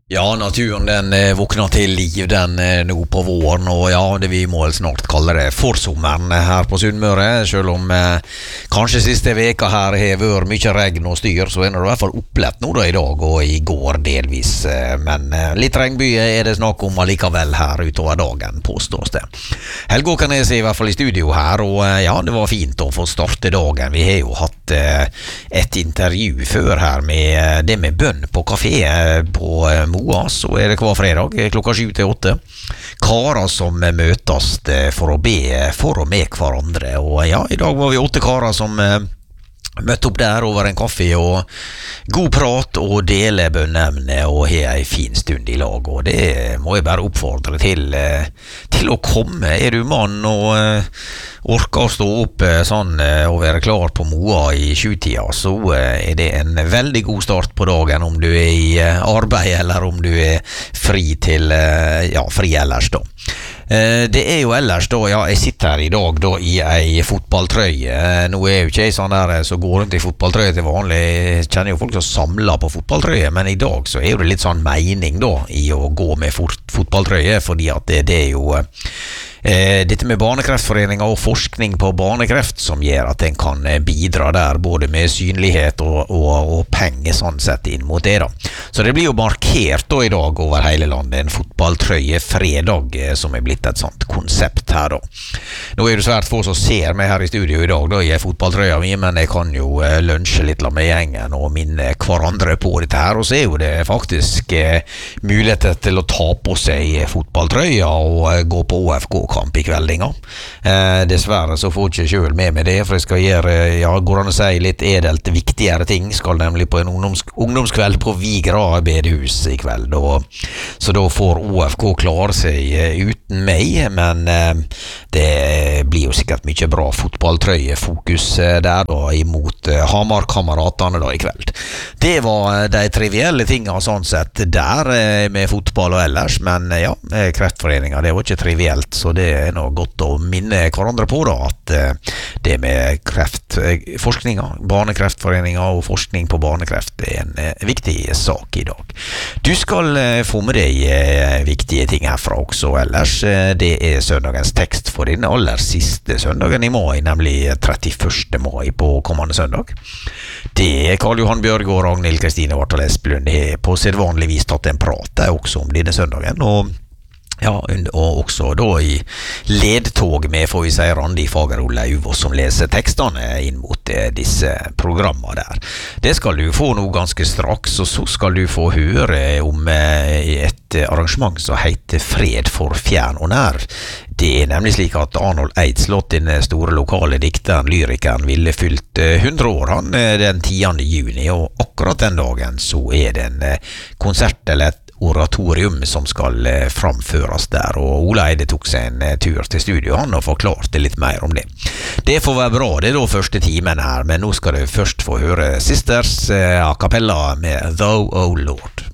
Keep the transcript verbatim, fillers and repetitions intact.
Ja, naturen den eh, våkner til liv den eh, nå på våren, og ja, det vi må vel snart kalle det forsommeren her på Sunnmøre, selv om eh, kanskje siste veka her har vært mye regn og styr, så er det i hvert fall opplett nå da i dag og i går delvis, eh, men eh, litt regnby er det snakk om allikevel her utover dagen, påstås det. Helge Åkernes er i hvert fall i studio her, og eh, ja, det var fint å få starte dagen. Vi har jo hatt eh, et intervju før her med eh, det med bønn på kafé eh, på eh, Moa, så er det hver fredag klokka sju til åtte. Karer som møtes for å be for og med hverandre. Og ja, i dag var vi åtte karer som møtte opp der over en kaffe og god prat og dele bønneemne og ha en fin stund i lag. Og det må jeg bare oppfordre til, til å komme. Er du mann og orker å stå opp sånn og være klar på Moa i sjutida, så er det en veldig god start på dagen om du er i arbeid eller om du er fri til, ja, fri ellers da. Det er jo ellers da, ja, jeg sitter her i dag da i ei fotballtrøye. Nå er jo ikke jeg sånn der som går rundt i fotballtrøye til vanlig. Jeg kjenner jo folk som samler på fotballtrøye, men i dag så er jo det litt sånn mening da i å gå med fotballtrøye, fordi at det, det er jo Eh, dette med Barnekreftforeningen og forskning på barnekreft som gjør at en kan bidra der både med synlighet og, og, og penger sånn sett inn mot det da. Så det blir jo markert da i dag over hele landet en fotballtrøye fredag eh, som er blitt et sånt konsept her da. Nå er det svært få som ser meg her i studio i dag da i fotballtrøya mi, men jeg kan jo eh, lunsje litt med gjengen og minne hverandre på dette her, og så er jo det faktisk eh, muligheter til å ta på seg fotballtrøya og eh, gå på O F K kamp i kveldinga. Eh, dessverre så får jeg ikke selv med meg det, for jeg skal gjøre, ja, går an å si litt edelt viktigere ting. Skal nemlig på en ungdoms, ungdomskveld på Vigra bedehus i kveld, og, så da får O F K klare seg uten meg, men eh, det blir jo sikkert mye bra fotballtrøyefokus der da, imot eh, Hamar-kameratene da i kveld. Det var de trivielle tingene sånn sett der eh, med fotball og ellers, men eh, ja, Kreftforeningen, det var ikke trivielt, så det er noe godt å minne hverandre på da, at uh, det med kreftforskninga, Barnekreftforeninga og forskning på barnekreft er en uh, viktig sak i dag. Du skal uh, få med deg uh, viktige ting herfra også ellers. Uh, det er søndagens tekst for den aller siste søndagen i mai, nemlig trettiførste mai på kommende søndag. Det er Karl Johan Bjørg og Ragnhild Kristine Vartal Esplund har på sedvanlig vis tatt en prat der også om denne søndagen, og ja, og også da i ledtog med, får vi si, Randi Fagerole Uvås som leser tekstene inn mot eh, disse programmene der. Det skal du få nå ganske straks, og så skal du få høre om eh, et arrangement som heter Fred for fjern og nær. Det er nemlig slik at Arnold Eidsslott, den store lokale dikteren, lyrikeren, ville fylt hundre år han den tiende juni, og akkurat den dagen så er det en konsert eller et oratorium som skal eh, framføres der, og Ola Eide tok seg en eh, tur til studio han og forklarte litt mer om det. Det får være bra, det er da første timen her, men nå skal du først få høre Sisters eh, a cappella med Thou, O Lord.